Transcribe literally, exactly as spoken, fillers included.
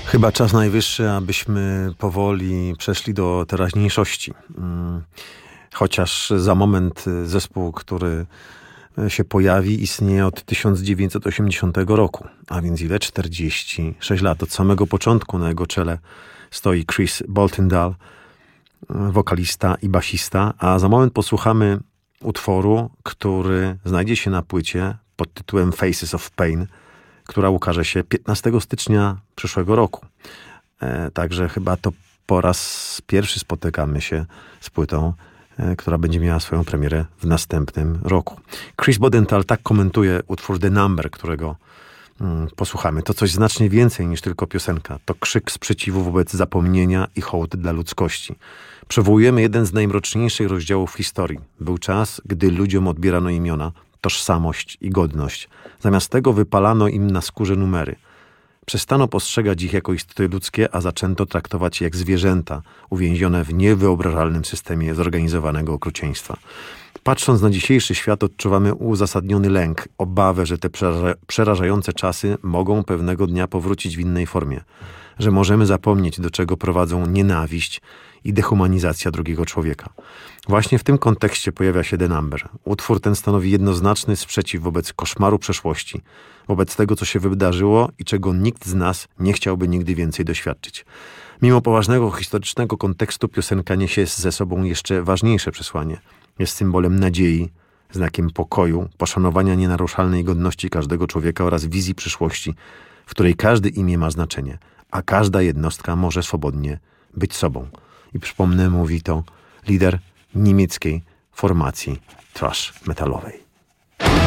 Chyba czas najwyższy, abyśmy powoli przeszli do teraźniejszości. Chociaż za moment zespół, który się pojawi, istnieje od tysiąc dziewięćset osiemdziesiątego roku. A więc ile? czterdzieści sześć lat. Od samego początku na jego czele stoi Chris Boltendal, wokalista i basista. A za moment posłuchamy utworu, który znajdzie się na płycie pod tytułem Faces of Pain, która ukaże się piętnastego stycznia przyszłego roku. E, także chyba to po raz pierwszy spotykamy się z płytą, e, która będzie miała swoją premierę w następnym roku. Chris Boltendal tak komentuje utwór The Number, którego mm, posłuchamy. To coś znacznie więcej niż tylko piosenka. To krzyk sprzeciwu wobec zapomnienia i hołd dla ludzkości. Przywołujemy jeden z najmroczniejszych rozdziałów historii. Był czas, gdy ludziom odbierano imiona, tożsamość i godność. Zamiast tego wypalano im na skórze numery. Przestano postrzegać ich jako istoty ludzkie, a zaczęto traktować je jak zwierzęta, uwięzione w niewyobrażalnym systemie zorganizowanego okrucieństwa. Patrząc na dzisiejszy świat, odczuwamy uzasadniony lęk, obawę, że te przeraża- przerażające czasy mogą pewnego dnia powrócić w innej formie. Że możemy zapomnieć, do czego prowadzą nienawiść i dehumanizacja drugiego człowieka. Właśnie w tym kontekście pojawia się The Number. Utwór ten stanowi jednoznaczny sprzeciw wobec koszmaru przeszłości, wobec tego, co się wydarzyło i czego nikt z nas nie chciałby nigdy więcej doświadczyć. Mimo poważnego historycznego kontekstu piosenka niesie ze sobą jeszcze ważniejsze przesłanie. Jest symbolem nadziei, znakiem pokoju, poszanowania nienaruszalnej godności każdego człowieka oraz wizji przyszłości, w której każde imię ma znaczenie, a każda jednostka może swobodnie być sobą. I przypomnę, mówi to lider niemieckiej formacji thrash metalowej.